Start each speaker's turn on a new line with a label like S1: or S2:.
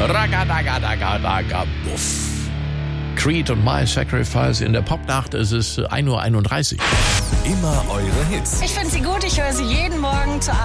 S1: Ragadagadagadagabuff. Creed und My Sacrifice in der Popnacht. Es ist 1:31 Uhr.
S2: Immer eure Hits.
S3: Ich finde sie gut, ich höre sie jeden Morgen zur